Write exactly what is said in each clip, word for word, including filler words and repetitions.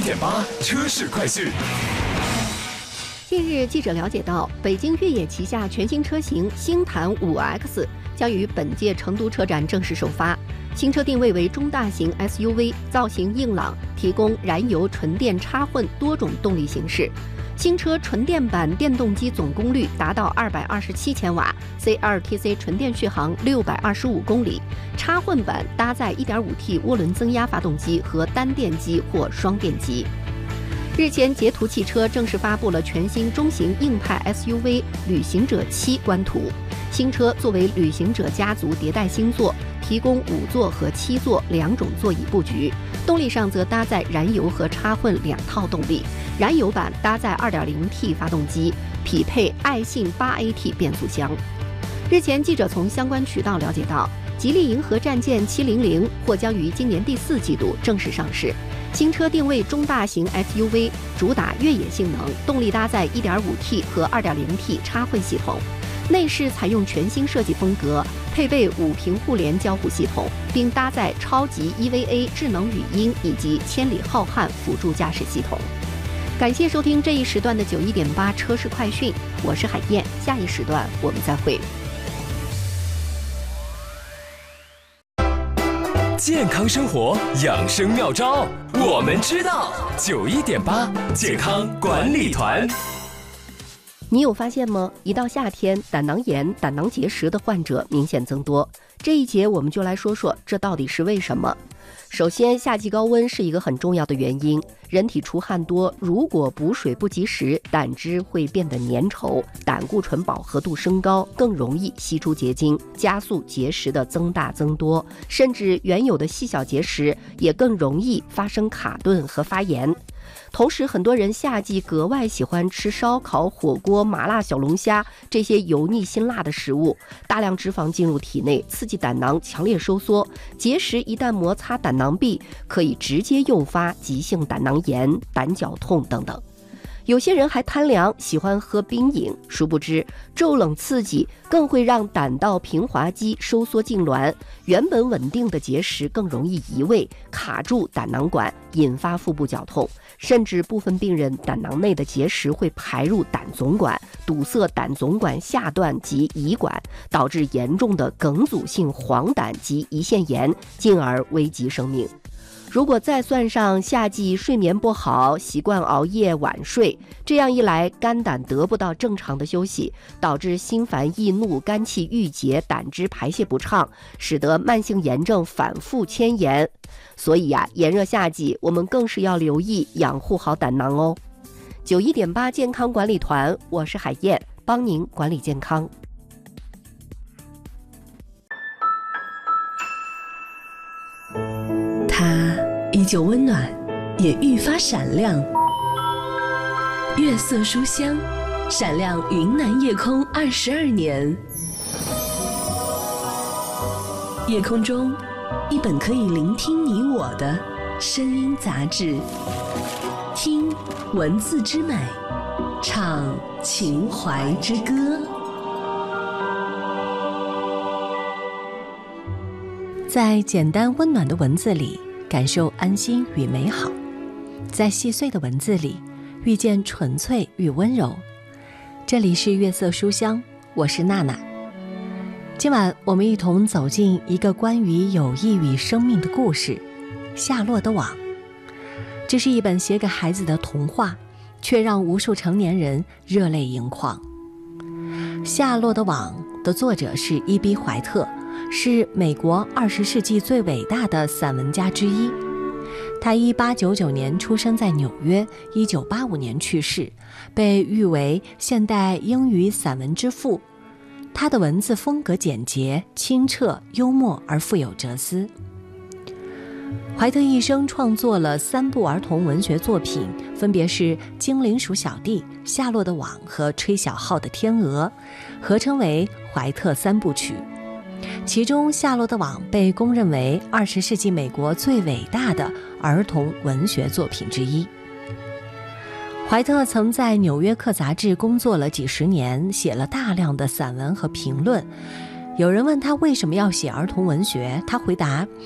点八车市快讯。 近日，记者了解到，北京越野旗下全新车型星坦 五 X 将于本届成都车展正式首发。新车定位为中大型 S U V， 造型硬朗，提供燃油、纯电、插混多种动力形式。新车纯电版电动机总功率达到二百二十七千瓦 ，C 二 T C 纯电续航六百二十五公里。插混版搭载 一点五 T 涡轮增压发动机和单电机或双电机。日前，捷途汽车正式发布了全新中型硬派 S U V 旅行者七官图。新车作为旅行者家族迭代新作，提供五座和七座两种座椅布局。动力上则搭载燃油和插混两套动力。燃油版搭载 二点零 T 发动机，匹配爱信 八 A T 变速箱。日前，记者从相关渠道了解到，吉利银河战舰七零零或将于今年第四季度正式上市。新车定位中大型 S U V， 主打越野性能，动力搭载 一点五 T 和 二点零 T 插混系统。内饰采用全新设计风格，配备五屏互联交互系统，并搭载超级 E V A 智能语音以及千里浩瀚辅助驾驶系统。感谢收听这一时段的九一点八车市快讯，我是海燕，下一时段我们再会。 健康生活养生妙招，我们知道。九一点八健康管理团。 你有发现吗？一到夏天，胆囊炎、胆囊结石的患者明显增多。这一节我们就来说说这到底是为什么。首先，夏季高温是一个很重要的原因。人体出汗多，如果补水不及时，胆汁会变得粘稠，胆固醇饱和度升高，更容易析出结晶，加速结石的增大增多，甚至原有的细小结石也更容易发生卡顿和发炎。同时，很多人夏季格外喜欢吃烧烤、火锅、麻辣小龙虾这些油腻辛辣的食物，大量脂肪进入体内，刺激胆囊强烈收缩，结石一旦摩擦胆囊壁，可以直接诱发急性胆囊炎、胆绞痛等等。有些人还贪凉，喜欢喝冰饮，殊不知骤冷刺激更会让胆道平滑肌收缩痉挛，原本稳定的结石更容易移位，卡住胆囊管，引发腹部绞痛，甚至部分病人胆囊内的结石会排入胆总管，堵塞胆总管下段及胰管，导致严重的梗阻性黄疸及胰腺炎，进而危及生命。如果再算上夏季睡眠不好，习惯熬夜晚睡，这样一来，肝胆得不到正常的休息，导致心烦易怒、肝气郁结、胆汁排泄不畅，使得慢性炎症反复牵延。所以呀、啊，炎热夏季，我们更是要留意养护好胆囊哦。九一点八健康管理团，我是海燕，帮您管理健康。 它依旧温暖，也愈发闪亮。月色书香，闪亮云南夜空二十二年。夜空中，一本可以聆听你我的声音杂志，听文字之美，唱情怀之歌。在简单温暖的文字里，感受安心与美好；在细碎的文字里，遇见纯粹与温柔。这里是月色书香，我是娜娜。今晚我们一同走进一个关于友谊与生命的故事——夏洛的网。这是一本写给孩子的童话，却让无数成年人热泪盈眶。夏洛的网的作者是伊比·怀特，是美国二十世纪最伟大的散文家之一。他一八九九年出生在纽约，一九八五年去世，被誉为现代英语散文之父。他的文字风格简洁、清澈、幽默而富有哲思。怀特一生创作了三部儿童文学作品，分别是《精灵鼠小弟》、《夏洛的网》和《吹小号的天鹅》，合称为怀特三部曲。其中《夏洛的网》被公认为二十世纪美国最伟大的儿童文学作品之一。怀特曾在《纽约客》杂志工作了几十年，写了大量的散文和评论。有人问他为什么要写儿童文学，他回答：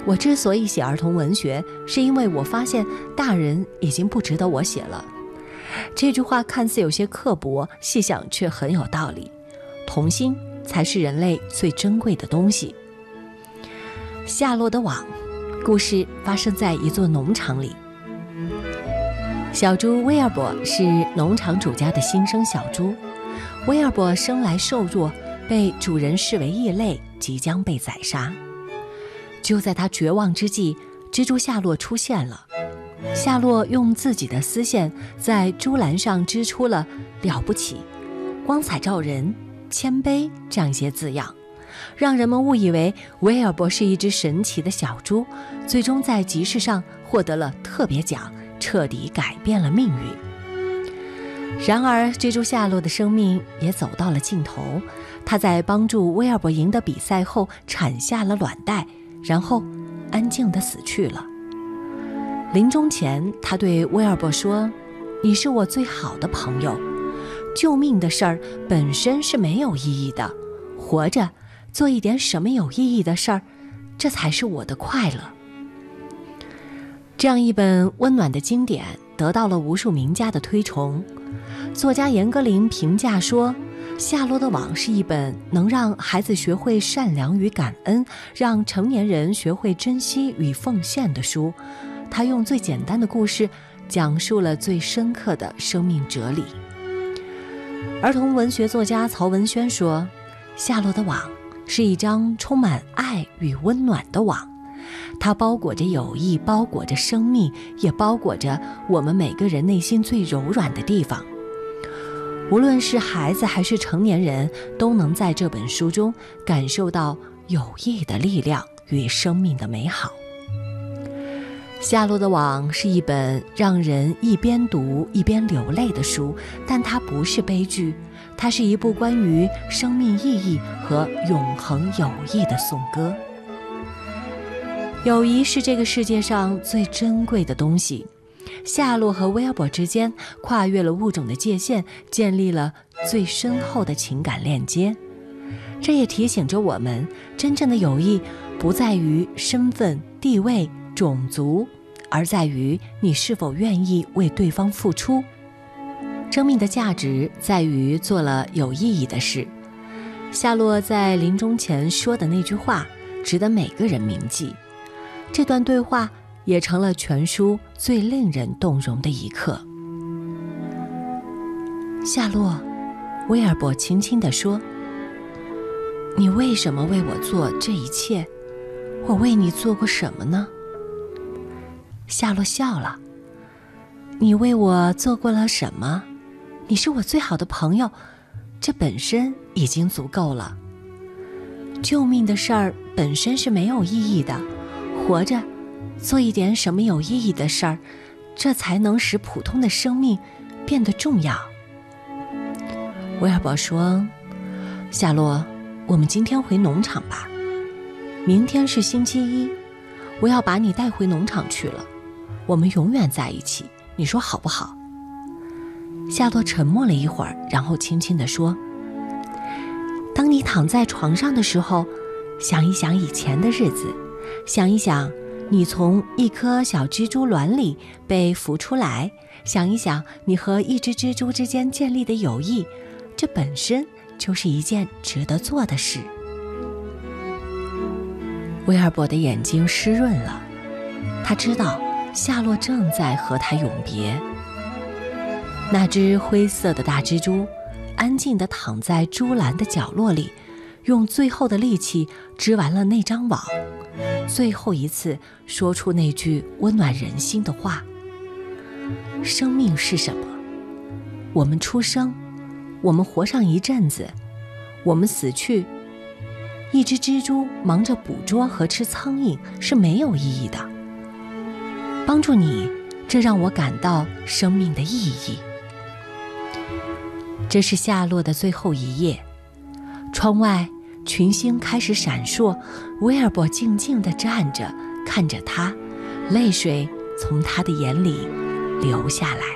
我之所以写儿童文学，是因为我发现大人已经不值得我写了。这句话看似有些刻薄，细想却很有道理。童心才是人类最珍贵的东西。夏洛的网，故事发生在一座农场里。小猪威尔伯是农场主家的新生小猪。威尔伯生来瘦弱，被主人视为异类，即将被宰杀。就在他绝望之际，蜘蛛夏洛出现了。夏洛用自己的丝线在猪栏上织出了了不起、光彩照人、谦卑这样一些字样，让人们误以为威尔伯是一只神奇的小猪，最终在集市上获得了特别奖，彻底改变了命运。然而蜘蛛夏洛的生命也走到了尽头，他在帮助威尔伯赢得比赛后产下了卵袋，然后安静地死去了。临终前，他对威尔伯说：“你是我最好的朋友，救命的事儿本身是没有意义的，活着做一点什么有意义的事儿，这才是我的快乐。”这样一本温暖的经典得到了无数名家的推崇。作家严歌苓评价说，夏洛的网是一本能让孩子学会善良与感恩，让成年人学会珍惜与奉献的书。他用最简单的故事讲述了最深刻的生命哲理。儿童文学作家曹文轩说，夏洛的网是一张充满爱与温暖的网，它包裹着友谊，包裹着生命，也包裹着我们每个人内心最柔软的地方。无论是孩子还是成年人，都能在这本书中感受到友谊的力量与生命的美好。夏洛的网是一本让人一边读一边流泪的书，但它不是悲剧，它是一部关于生命意义和永恒友谊的颂歌。友谊是这个世界上最珍贵的东西。夏洛和威尔伯之间跨越了物种的界限，建立了最深厚的情感链接。这也提醒着我们，真正的友谊不在于身份、地位、种族，而在于你是否愿意为对方付出。生命的价值在于做了有意义的事。夏洛在临终前说的那句话，值得每个人铭记。这段对话也成了全书最令人动容的一刻。夏洛，威尔伯轻轻地说，你为什么为我做这一切？我为你做过什么呢？夏洛笑了，你为我做过了什么？你是我最好的朋友，这本身已经足够了。救命的事儿本身是没有意义的，活着做一点什么有意义的事儿，这才能使普通的生命变得重要。威尔伯说，夏洛，我们今天回农场吧，明天是星期一，我要把你带回农场去了，我们永远在一起，你说好不好？夏洛沉默了一会儿，然后轻轻地说，当你躺在床上的时候，想一想以前的日子，想一想你从一颗小蜘蛛卵里被孵出来，想一想你和一只蜘蛛之间建立的友谊，这本身就是一件值得做的事。威尔伯的眼睛湿润了，他知道夏洛正在和他永别。那只灰色的大蜘蛛安静地躺在猪栏的角落里，用最后的力气织完了那张网，最后一次说出那句温暖人心的话。生命是什么？我们出生，我们活上一阵子，我们死去。一只蜘蛛忙着捕捉和吃苍蝇是没有意义的。帮助你，这让我感到生命的意义。这是夏洛的最后一夜，窗外群星开始闪烁，威尔伯静静地站着，看着他，泪水从他的眼里流下来。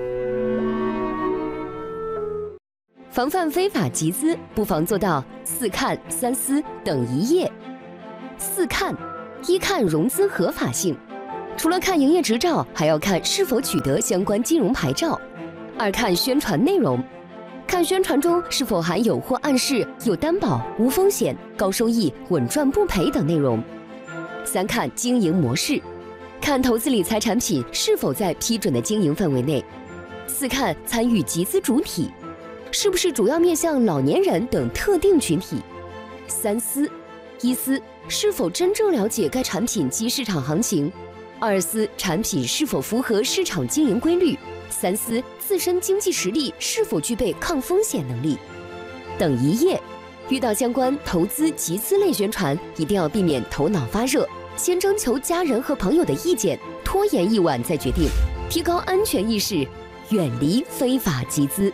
防范非法集资，不妨做到四看三思等一夜。四看， 一看融资合法性，除了看营业执照，还要看是否取得相关金融牌照；二看宣传内容，看宣传中是否含有或暗示有担保、无风险、高收益、稳赚不赔等内容；三看经营模式，看投资理财产品是否在批准的经营范围内；四看参与集资主体，是不是主要面向老年人等特定群体；三思，一思是否真正了解该产品及市场行情；二思产品是否符合市场经营规律；三思自身经济实力是否具备抗风险能力。等一页，遇到相关投资集资类宣传，一定要避免头脑发热，先征求家人和朋友的意见，拖延一晚再决定，提高安全意识，远离非法集资。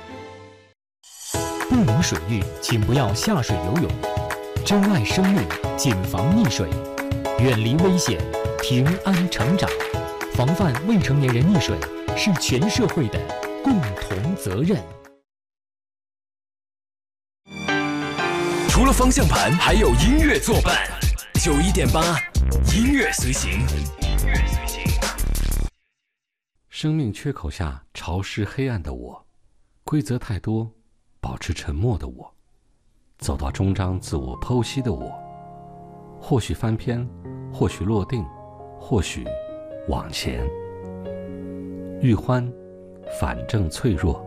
不明水域，请不要下水游泳。珍爱生命，谨防溺水，远离危险，平安成长。防范未成年人溺水是全社会的共同责任。 除了方向盘，还有音乐作伴。九一点八，音乐随行。音乐随行。 生命缺口下潮湿黑暗的我，规则太多，保持沉默的我，走到终章自我剖析的我，或许翻篇，或许落定，或许往前。玉欢，反正脆弱，